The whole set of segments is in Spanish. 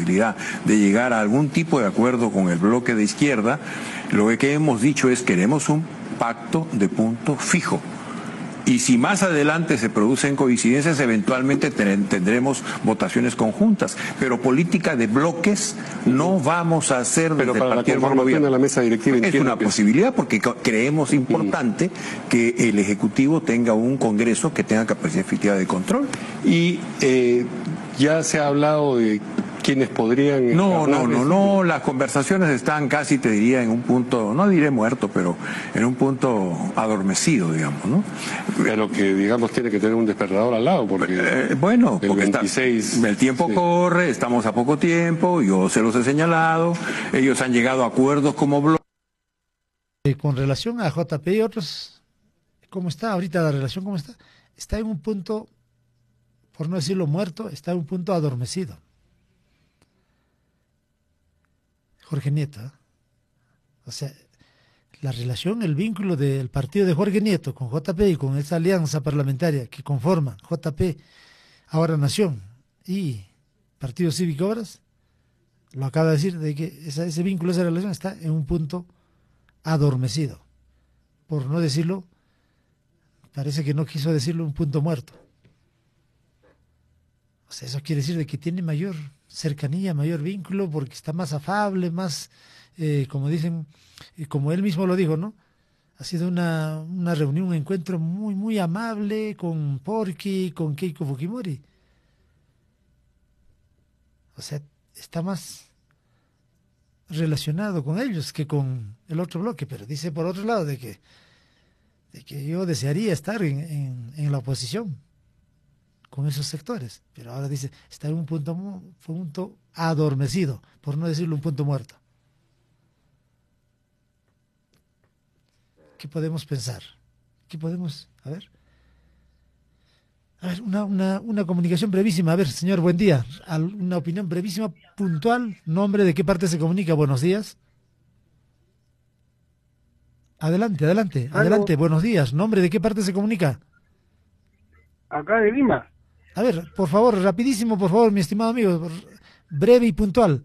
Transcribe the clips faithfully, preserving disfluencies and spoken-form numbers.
posibilidad de llegar a algún tipo de acuerdo con el bloque de izquierda, lo que hemos dicho es queremos un pacto de punto fijo. Y si más adelante se producen coincidencias, eventualmente tendremos votaciones conjuntas. Pero política de bloques no vamos a hacer desde Pero para el partido la conformación de la mesa directiva es una que... posibilidad porque creemos importante que el Ejecutivo tenga un Congreso que tenga capacidad efectiva de control. Y eh, ya se ha hablado de quienes podrían... No, no, no, no, las conversaciones están casi, te diría, en un punto, no diré muerto, pero en un punto adormecido, digamos, ¿no? Pero que, digamos, tiene que tener un despertador al lado, porque... Eh, bueno, el porque veintiséis... Está, el tiempo sí. corre, estamos a poco tiempo, yo se los he señalado, ellos han llegado a acuerdos como bloque. Eh, con relación a J P y otros, ¿cómo está ahorita la relación? ¿Cómo está? Está en un punto, por no decirlo muerto, está en un punto adormecido. Jorge Nieto, ¿eh? O sea, la relación, el vínculo del partido de Jorge Nieto con J P y con esa alianza parlamentaria que conforman J P, ahora Nación y Partido Cívico Obras, lo acaba de decir, de que esa, ese vínculo, esa relación está en un punto adormecido, por no decirlo, parece que no quiso decirlo, un punto muerto. O sea, eso quiere decir de que tiene mayor cercanía, mayor vínculo, porque está más afable, más, eh, como dicen, eh, como él mismo lo dijo, ¿no? Ha sido una, una reunión, un encuentro muy, muy amable con Porky, con Keiko Fujimori. O sea, está más relacionado con ellos que con el otro bloque, pero dice por otro lado de que, de que yo desearía estar en, en, en la oposición con esos sectores, pero ahora dice, está en un punto, punto adormecido, por no decirlo un punto muerto. ¿Qué podemos pensar? ¿Qué podemos, a ver? A ver, una, una, una comunicación brevísima, a ver, señor, buen día, una opinión brevísima, puntual, nombre, de qué parte se comunica, buenos días. Adelante, adelante, ¿Aló? Adelante, buenos días, nombre, de qué parte se comunica. Acá de Lima. A ver, por favor, rapidísimo, por favor, mi estimado amigo, breve y puntual.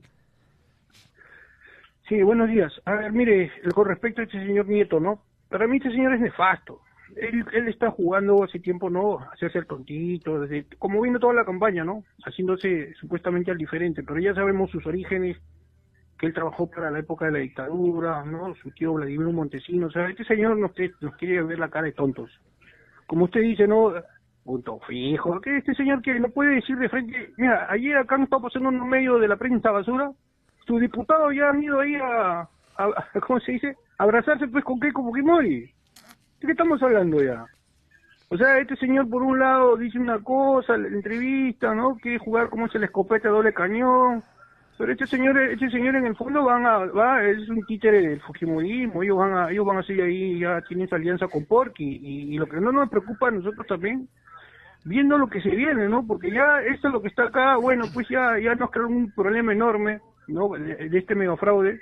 Sí, buenos días. A ver, mire, con respecto a este señor Nieto, ¿no? Para mí este señor es nefasto. Él, él está jugando hace tiempo, ¿no? Hacerse el tontito, desde, como vino toda la campaña, ¿no? Haciéndose supuestamente al diferente, pero ya sabemos sus orígenes, que él trabajó para la época de la dictadura, ¿no? Su tío Vladimir Montesinos, o sea, este señor nos, nos quiere ver la cara de tontos. Como usted dice, ¿no? Punto fijo, que este señor que no puede decir de frente, mira, ayer acá nos está pasando en un medio de la prensa basura, sus diputados ya han ido ahí a, a, a ¿cómo se dice? A abrazarse pues con Keiko Fujimori. ¿De qué estamos hablando ya? O sea, este señor por un lado dice una cosa, la entrevista, ¿no? Quiere jugar como es la escopeta de doble cañón, pero este señor, este señor en el fondo van a, va, es un títere del fujimorismo, ellos van a, ellos van a seguir ahí, ya tienen esa alianza con Porky, y, y lo que no nos preocupa a nosotros también, viendo lo que se viene, ¿no? Porque ya esto es lo que está acá, bueno, pues ya, ya nos creó un problema enorme, ¿no? De, de este megafraude,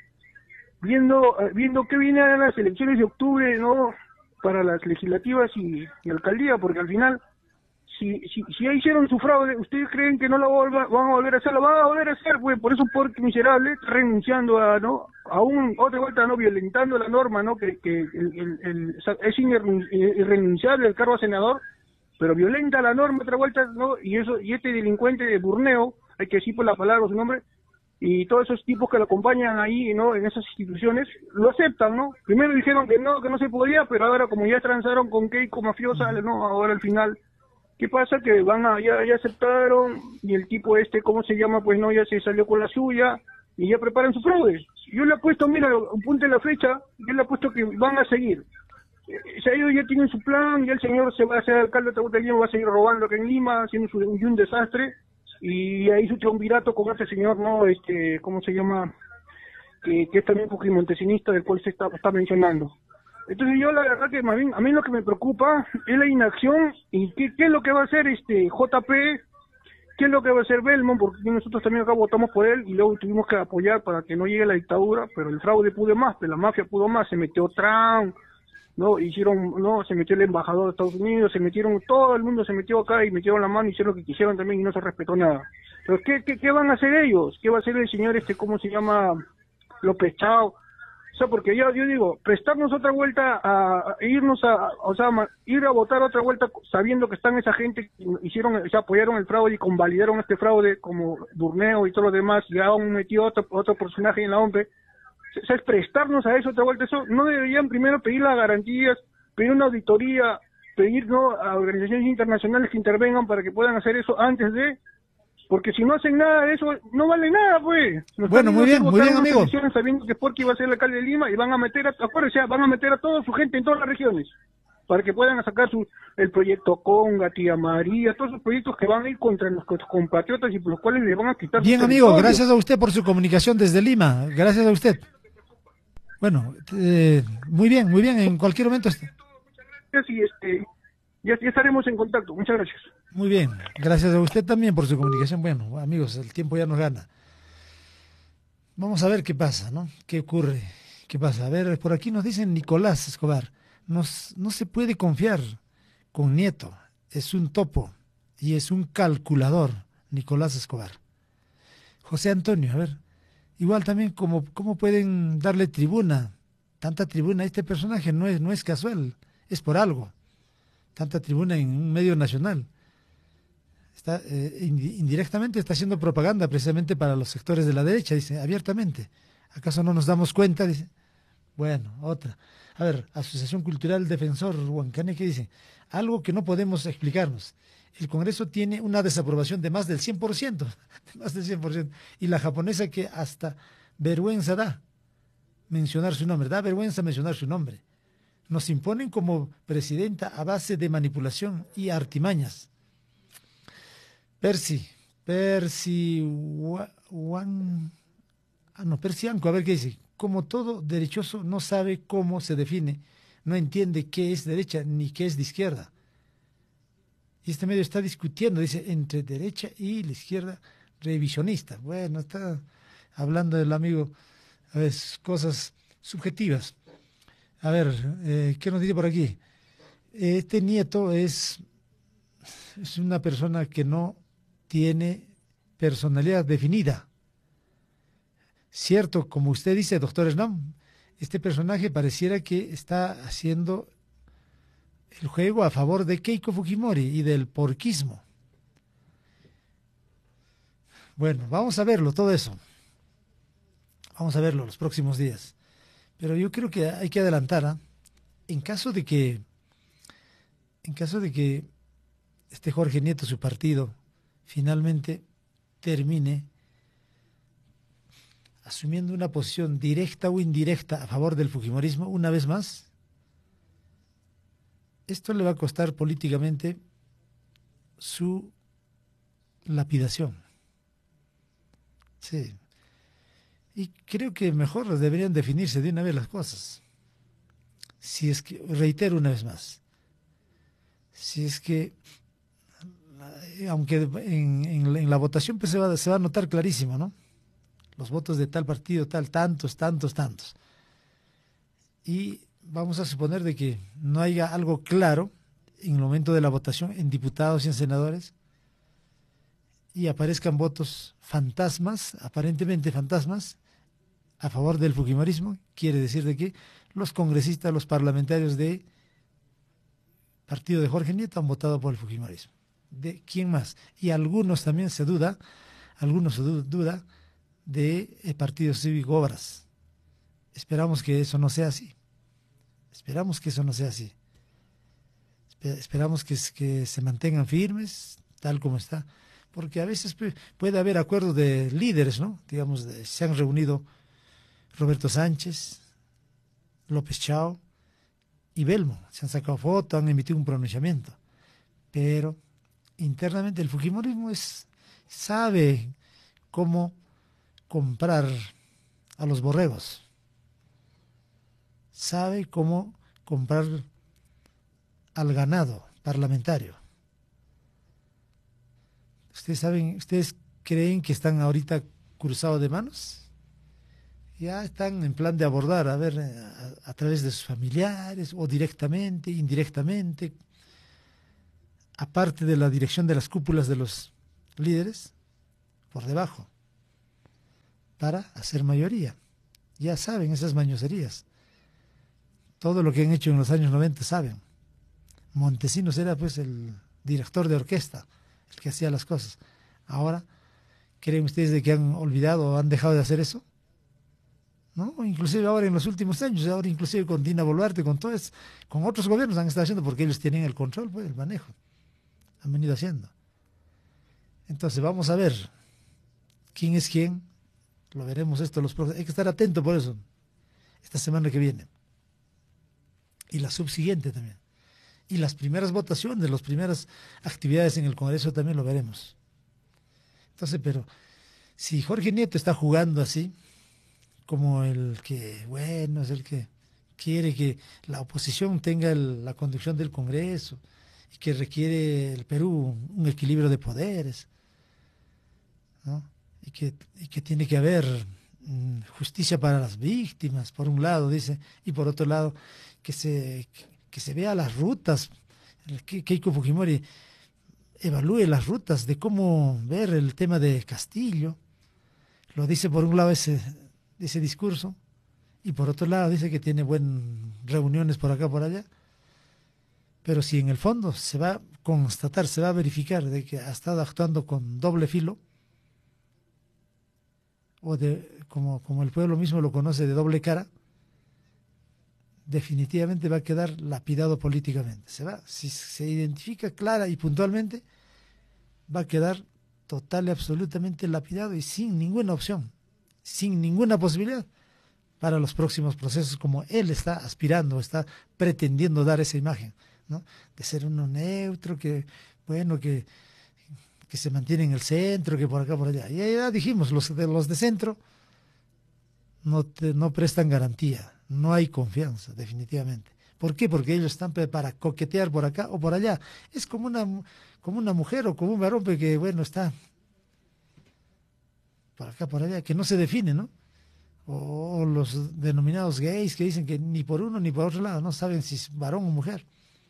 viendo, viendo qué viene a las elecciones de octubre, ¿no? Para las legislativas y, y alcaldía, porque al final, si, si, si ya hicieron su fraude, ¿ustedes creen que no lo volva, van a volver a hacer? Lo van a volver a hacer, pues, por eso Porky miserable, renunciando a, ¿no? A un, otra vuelta, ¿no? Violentando la norma, ¿no? Que, que el, el, el, es irrenunciable el cargo a senador, pero violenta la norma otra vuelta, ¿no? Y eso, y este delincuente de Burneo, hay que decir por la palabra su nombre, y todos esos tipos que lo acompañan ahí, ¿no? En esas instituciones, lo aceptan, ¿no? Primero dijeron que no, que no se podía, pero ahora como ya transaron con Keiko mafiosa, ¿no? Ahora al final, ¿qué pasa? Que van a, ya, ya aceptaron, y el tipo este, ¿cómo se llama? Pues no, ya se salió con la suya, y ya preparan su fraude. Yo le apuesto, mira, apunte la fecha, yo le apuesto que van a seguir. O sea, ellos ya tienen su plan, ya el señor se va a hacer alcalde de Lima, va a seguir robando acá en Lima, haciendo su, un, un desastre, y ahí su triunvirato con este señor, ¿no? Este, ¿cómo se llama? Que, que es también montesinista, del cual se está, está mencionando. Entonces yo la verdad que más bien, a mí lo que me preocupa es la inacción, y qué, qué es lo que va a hacer este J P, qué es lo que va a hacer Belmont, porque nosotros también acá votamos por él, y luego tuvimos que apoyar para que no llegue la dictadura, pero el fraude pudo más, pero la mafia pudo más, se metió Trump, no, hicieron, no, se metió el embajador de Estados Unidos, se metieron, todo el mundo se metió acá y metieron la mano, hicieron lo que quisieron también y no se respetó nada. Pero ¿qué, qué, qué van a hacer ellos? ¿Qué va a hacer el señor este, cómo se llama, López Chao? O sea, porque yo, yo digo, prestarnos otra vuelta a, a irnos a, o sea, ma- ir a votar otra vuelta sabiendo que están esa gente que hicieron, o sea, apoyaron el fraude y convalidaron este fraude como Burneo y todo lo demás, y aún metió otro, otro personaje en la OMPE. O sea, es prestarnos a eso otra vuelta. Eso no deberían primero pedir las garantías, pedir una auditoría, pedir no a organizaciones internacionales que intervengan para que puedan hacer eso antes de... Porque si no hacen nada de eso, no vale nada, pues. Nos Bueno, están muy bien, haciendo muy votar bien, unas amigo. elecciones sabiendo que Porqui va a ser el alcalde de Lima y van a meter, a, acuérdense, van a meter a toda su gente en todas las regiones para que puedan sacar su, el proyecto Conga, Tía María, todos esos proyectos que van a ir contra nuestros compatriotas y por los cuales les van a quitar Bien, su amigo, territorio. gracias a usted por su comunicación desde Lima. Gracias a usted. Bueno, eh, muy bien, muy bien. En cualquier momento. est- Y este, ya, ya estaremos en contacto. Muchas gracias. Muy bien. Gracias a usted también por su comunicación. Bueno, amigos, el tiempo ya nos gana. Vamos a ver qué pasa, ¿no? ¿Qué ocurre? ¿Qué pasa? A ver, por aquí nos dicen Nicolás Escobar. Nos, no se puede confiar con Nieto. Es un topo y es un calculador. Nicolás Escobar. José Antonio, a ver. Igual también, como, ¿cómo pueden darle tribuna? Tanta tribuna a este personaje no es, no es casual, es por algo. Tanta tribuna en un medio nacional. Está, eh, indirectamente está haciendo propaganda precisamente para los sectores de la derecha, dice, abiertamente. ¿Acaso no nos damos cuenta? Dice. Bueno, otra. A ver, Asociación Cultural Defensor Huancane, que dice, algo que no podemos explicarnos. El Congreso tiene una desaprobación de más del cien por ciento, de más del cien por ciento, y la japonesa que hasta vergüenza da mencionar su nombre, da vergüenza mencionar su nombre. Nos imponen como presidenta a base de manipulación y artimañas. Percy, Percy, Juan, ah no, Percianco, a ver qué dice. Como todo derechoso no sabe cómo se define, no entiende qué es derecha ni qué es de izquierda. Y este medio está discutiendo, dice, entre derecha y la izquierda revisionista. Bueno, está hablando del amigo, a ver, cosas subjetivas. A ver, eh, ¿qué nos dice por aquí? Este Nieto es, es una persona que no tiene personalidad definida. Cierto, como usted dice, doctor Hernán, este personaje pareciera que está haciendo el juego a favor de Keiko Fujimori y del porquismo. Bueno, vamos a verlo, todo eso. Vamos a verlo los próximos días. Pero yo creo que hay que adelantar, ¿eh? En caso de que, en caso de que este Jorge Nieto, su partido, finalmente termine asumiendo una posición directa o indirecta a favor del fujimorismo, una vez más, esto le va a costar políticamente su lapidación. Sí. Y creo que mejor deberían definirse de una vez las cosas. Si es que, reitero una vez más, si es que, aunque en, en, en la votación pues se, va, se va a notar clarísimo, ¿no? Los votos de tal partido, tal, tantos, tantos, tantos. Y vamos a suponer de que no haya algo claro en el momento de la votación en diputados y en senadores y aparezcan votos fantasmas, aparentemente fantasmas, a favor del fujimorismo, quiere decir de que los congresistas, los parlamentarios de partido de Jorge Nieto han votado por el fujimorismo. ¿De quién más? Y algunos también se duda, algunos se duda de el Partido Cívico Obras. Esperamos que eso no sea así. Esperamos que eso no sea así. Esperamos que, que se mantengan firmes, tal como está, porque a veces puede haber acuerdos de líderes, ¿no? Digamos, de, se han reunido Roberto Sánchez, López Chao y Belmo, se han sacado fotos, han emitido un pronunciamiento, pero internamente el fujimorismo es, sabe cómo comprar a los borregos, sabe cómo comprar al ganado parlamentario. ¿Ustedes saben, ustedes creen que están ahorita cruzados de manos? Ya están en plan de abordar, a ver, a, a través de sus familiares o directamente, indirectamente, aparte de la dirección de las cúpulas de los líderes, por debajo para hacer mayoría. Ya saben esas mañoserías. Todo lo que han hecho en los años noventa saben. Montesinos era pues el director de orquesta, el que hacía las cosas. Ahora, ¿creen ustedes de que han olvidado o han dejado de hacer eso? ¿No? Inclusive ahora en los últimos años, ahora inclusive con Dina Boluarte, con todo eso, con otros gobiernos han estado haciendo porque ellos tienen el control, pues, el manejo. Han venido haciendo. Entonces vamos a ver quién es quién. Lo veremos esto los próximos. Hay que estar atento por eso. Esta semana que viene. Y la subsiguiente también. Y las primeras votaciones, las primeras actividades en el Congreso también lo veremos. Entonces, pero si Jorge Nieto está jugando así, como el que, bueno, es el que quiere que la oposición tenga el, la conducción del Congreso y que requiere el Perú un equilibrio de poderes, ¿no? Y que, y que tiene que haber mm, justicia para las víctimas, por un lado, dice, y por otro lado, que se, que, que se vea las rutas, que Keiko Fujimori evalúe las rutas de cómo ver el tema de Castillo. Lo dice por un lado ese, ese discurso, y por otro lado dice que tiene buenas reuniones por acá, por allá. Pero si en el fondo se va a constatar, se va a verificar de que ha estado actuando con doble filo, o de como, como el pueblo mismo lo conoce, de doble cara, definitivamente va a quedar lapidado políticamente. Se va, si se identifica clara y puntualmente, va a quedar total y absolutamente lapidado y sin ninguna opción, sin ninguna posibilidad para los próximos procesos, como él está aspirando, está pretendiendo dar esa imagen, ¿no? De ser uno neutro, que bueno, que, que se mantiene en el centro, que por acá, por allá. Y ya dijimos, los de, los de centro no, te, no prestan garantía, no hay confianza, definitivamente. ¿Por qué? Porque ellos están para coquetear por acá o por allá. Es como una, como una mujer o como un varón que, bueno, está por acá, por allá, que no se define, ¿no? O los denominados gays que dicen que ni por uno ni por otro lado, no saben si es varón o mujer.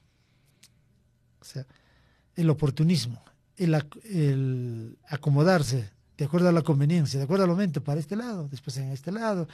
O sea, el oportunismo, el, el acomodarse de acuerdo a la conveniencia, de acuerdo al momento, para este lado, después en este lado.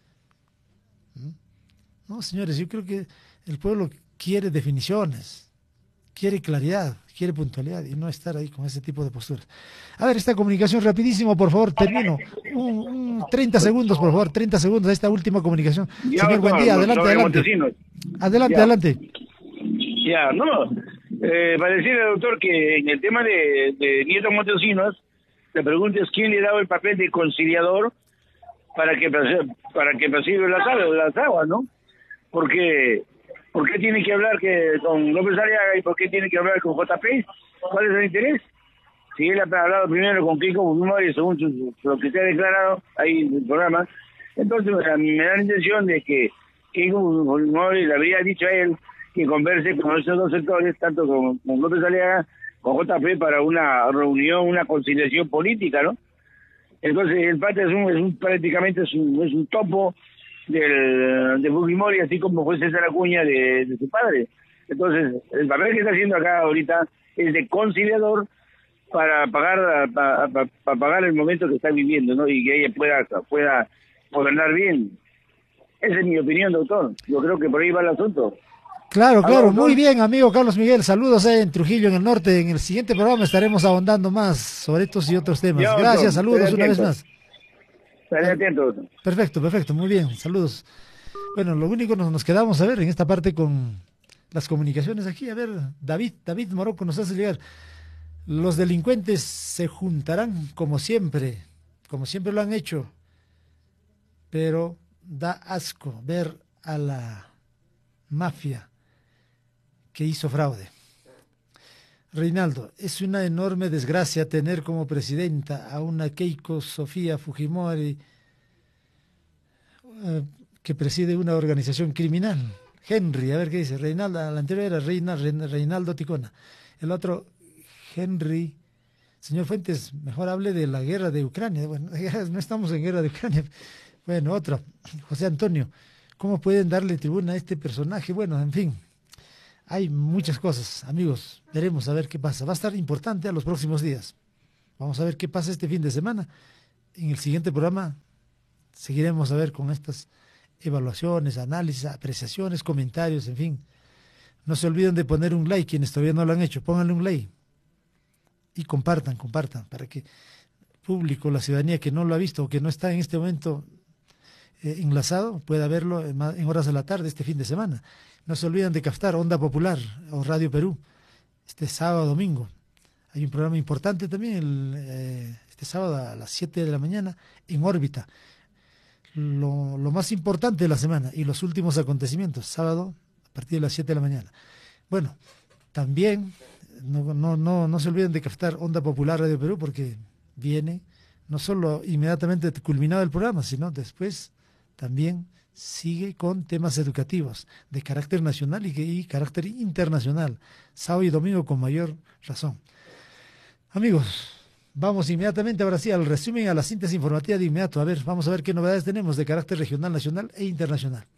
No, señores, yo creo que el pueblo quiere definiciones, quiere claridad, quiere puntualidad y no estar ahí con ese tipo de posturas. A ver, esta comunicación rapidísimo, por favor, termino. Un, un treinta segundos, por favor, treinta segundos a esta última comunicación. Ya, Señor, buen día, adelante, adelante. Adelante, ya. adelante. Ya, no, eh, para decirle al doctor que en el tema de, de Nieto Montesinos, la pregunta es quién le ha dado el papel de conciliador para que para que pacifique las aguas, las aguas, ¿no? Porque ¿por qué tiene que hablar que con López Aliaga y por qué tiene que hablar con J P? ¿Cuál es el interés? Si él ha hablado primero con Keiko Fujimori, según su, lo que se ha declarado ahí en el programa, entonces me da, me da la intención de que Keiko Fujimori le habría dicho a él que converse con esos dos sectores, tanto con, con López Aliaga, con J P, para una reunión, una conciliación política, ¿no? Entonces el pata es un, es un prácticamente es un, es un topo del, de Fujimori, así como fue César Acuña de, de su padre. Entonces el papel que está haciendo acá ahorita es de conciliador para pagar para, para, para pagar el momento que está viviendo, ¿no? Y que ella pueda pueda gobernar bien. Esa es mi opinión, doctor. Yo creo que por ahí va el asunto. Claro, claro, muy bien, amigo Carlos Miguel. Saludos eh, en Trujillo, en el norte. En el siguiente programa estaremos ahondando más sobre estos y otros temas. Yo, Gracias, doctor, saludos una vez más. Estaré atento, doctor. Perfecto, perfecto, muy bien, saludos. Bueno, lo único nos, nos quedamos a ver en esta parte con las comunicaciones aquí. A ver, David, David Morocco nos hace llegar. Los delincuentes se juntarán como siempre, como siempre lo han hecho, pero da asco ver a la mafia que hizo fraude. Reinaldo, es una enorme desgracia tener como presidenta a una Keiko Sofía Fujimori eh, que preside una organización criminal. Henry, a ver qué dice. Reinaldo, la anterior era Reina, Reinaldo Ticona. El otro, Henry. Señor Fuentes, mejor hable de la guerra de Ucrania. Bueno, no estamos en guerra de Ucrania. Bueno, otro, José Antonio. ¿Cómo pueden darle tribuna a este personaje? Bueno, en fin. Hay muchas cosas, amigos. Veremos a ver qué pasa. Va a estar importante a los próximos días. Vamos a ver qué pasa este fin de semana. En el siguiente programa seguiremos a ver con estas evaluaciones, análisis, apreciaciones, comentarios, en fin. No se olviden de poner un like, quienes todavía no lo han hecho, pónganle un like. Y compartan, compartan, para que el público, la ciudadanía que no lo ha visto o que no está en este momento eh, enlazado, pueda verlo en, en horas de la tarde este fin de semana. No se olviden de captar Onda Popular o Radio Perú este sábado, domingo. Hay un programa importante también el, eh, este sábado a las siete de la mañana en órbita. Lo, lo más importante de la semana y los últimos acontecimientos, sábado a partir de las siete de la mañana. Bueno, también no, no, no, no se olviden de captar Onda Popular Radio Perú, porque viene no solo inmediatamente culminado el programa, sino después también sigue con temas educativos de carácter nacional y, y carácter internacional, sábado y domingo con mayor razón. Amigos, vamos inmediatamente ahora sí al resumen, a la síntesis informativa de inmediato. A ver, vamos a ver qué novedades tenemos de carácter regional, nacional e internacional.